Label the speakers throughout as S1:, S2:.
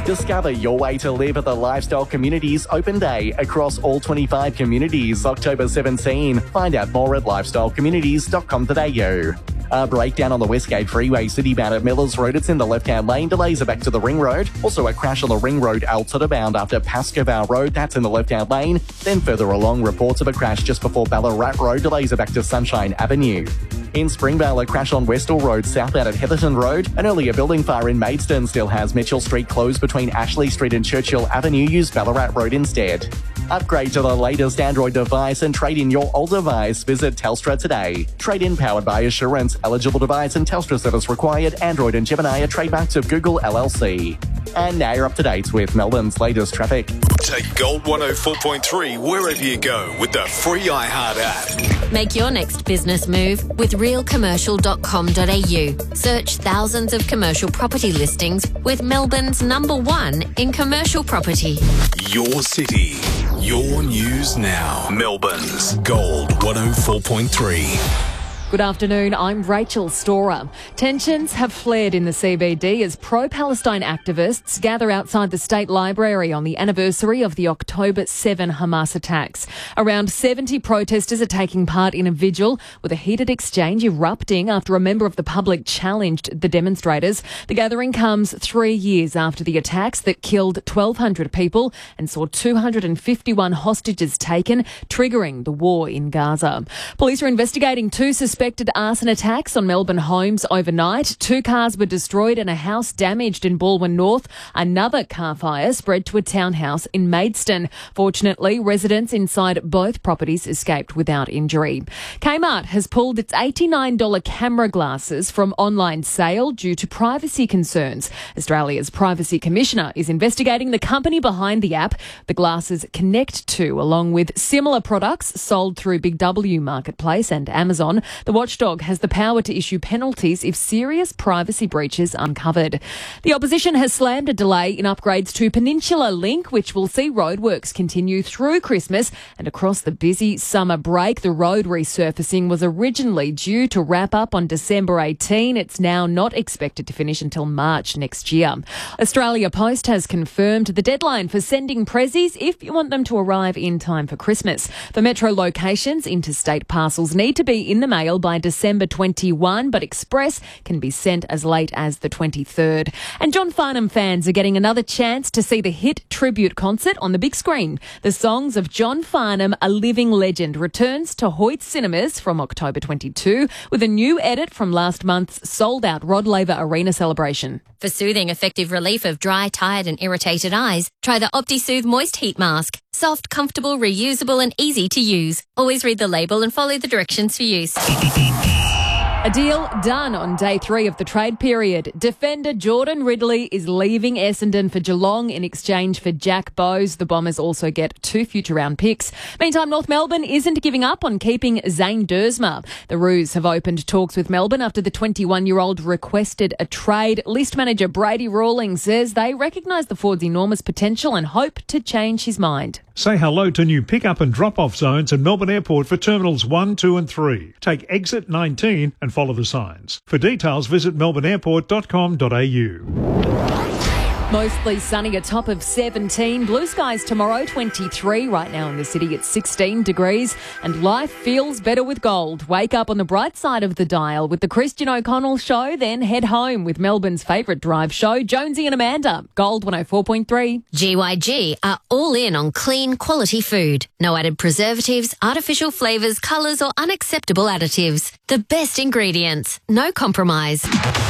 S1: Discover your way to live at the Lifestyle Communities Open Day across all 25 communities, October 17. Find out more at lifestylecommunities.com.au. A breakdown on the Westgate Freeway citybound at Millers Road. It's in the left-hand lane. Delays are back to the Ring Road. Also a crash on the Ring Road Altoona bound after Pascoval Road. That's in the left-hand lane. Then further along, reports of a crash just before Ballarat Road. Delays are back to Sunshine Avenue. In Springvale, a crash on Westall Road southbound at Heatherton Road. An earlier building fire in Maidstone still has Mitchell Street closed between Ashley Street and Churchill Avenue. Use Ballarat Road instead. Upgrade to the latest Android device and trade in your old device. Visit Telstra today. Trade-in powered by Assurance. Eligible device and Telstra service required. Android and Gemini are trademarks of Google LLC. And now you're up to date with Melbourne's latest traffic.
S2: Take Gold 104.3 wherever you go with the free iHeart app.
S3: Make your next business move with realcommercial.com.au. Search thousands of commercial property listings with Melbourne's #1 in commercial property.
S2: Your city, your news now. Melbourne's Gold 104.3.
S4: Good afternoon, I'm Rachel Storer. Tensions have flared in the CBD as pro-Palestine activists gather outside the State Library on the anniversary of the October 7 Hamas attacks. Around 70 protesters are taking part in a vigil, with a heated exchange erupting after a member of the public challenged the demonstrators. The gathering comes 3 years after the attacks that killed 1,200 people and saw 251 hostages taken, triggering the war in Gaza. Police are investigating two suspected arson attacks on Melbourne homes overnight. 2 cars were destroyed and a house damaged in Baldwin North. Another car fire spread to a townhouse in Maidstone. Fortunately, residents inside both properties escaped without injury. Kmart has pulled its $89 camera glasses from online sale due to privacy concerns. Australia's Privacy Commissioner is investigating the company behind the app the glasses connect to, along with similar products sold through Big W Marketplace and Amazon. The watchdog has the power to issue penalties if serious privacy breaches are uncovered. The opposition has slammed a delay in upgrades to Peninsula Link, which will see roadworks continue through Christmas and across the busy summer break. The road resurfacing was originally due to wrap up on December 18. It's now not expected to finish until March next year. Australia Post has confirmed the deadline for sending prezzies if you want them to arrive in time for Christmas. For metro locations, interstate parcels need to be in the mail by December 21, but Express can be sent as late as the 23rd. And John Farnham fans are getting another chance to see the hit tribute concert on the big screen. The Songs of John Farnham, a Living Legend, returns to Hoyt Cinemas from October 22 with a new edit from last month's sold-out Rod Laver Arena celebration.
S3: For soothing, effective relief of dry, tired and irritated eyes, try the OptiSoothe Moist Heat Mask. Soft, comfortable, reusable and easy to use. Always read the label and follow the directions for use.
S4: A deal done on day 3 of the trade period. Defender Jordan Ridley is leaving Essendon for Geelong in exchange for Jack Bowes. The Bombers also get 2 future round picks. Meantime, North Melbourne isn't giving up on keeping Zane Dersma. The Roos have opened talks with Melbourne after the 21-year-old requested a trade. List manager Brady Rawlings says they recognise the forward's enormous potential and hope to change his mind.
S5: Say hello to new pick-up and drop-off zones at Melbourne Airport for Terminals 1, 2 and 3. Take exit 19 and follow the signs. For details, visit melbourneairport.com.au.
S4: Mostly sunny, a top of 17. Blue skies tomorrow, 23. Right now in the city, it's 16 degrees. And life feels better with gold. Wake up on the bright side of the dial with the Christian O'Connell Show, then head home with Melbourne's favourite drive show, Jonesy and Amanda. Gold 104.3.
S3: GYG are all in on clean, quality food. No added preservatives, artificial flavours, colours or unacceptable additives. The best ingredients. No compromise.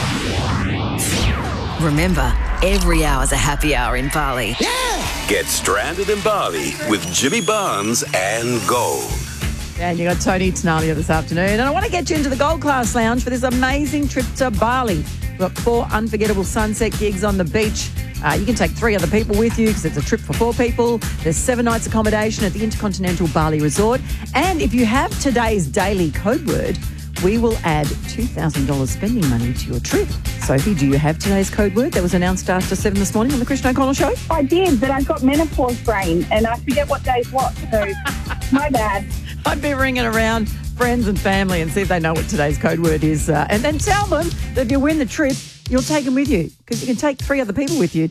S6: Remember, every hour's a happy hour in Bali.
S2: Yeah! Get stranded in Bali with Jimmy Barnes and Gold.
S7: And you got Tony Tenalia this afternoon. And I want to get you into the Gold Class Lounge for this amazing trip to Bali. We've got 4 unforgettable sunset gigs on the beach. You can take 3 other people with you because it's a trip for 4 people. There's 7 nights accommodation at the Intercontinental Bali Resort. And if you have today's daily code word, we will add $2,000 spending money to your trip. Sophie, do you have today's code word that was announced after 7 this morning on the Christian O'Connell Show?
S8: I did, but I've got menopause brain and I forget what day's what, so my bad.
S7: I'd be ringing around friends and family and see if they know what today's code word is. And then tell them that if you win the trip, you'll take them with you because you can take 3 other people with you